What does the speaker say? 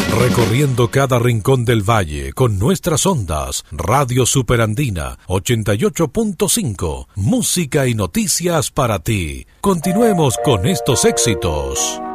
Recorriendo cada rincón del valle con nuestras ondas, Radio Superandina 88.5, música y noticias para ti. Continuemos con estos éxitos.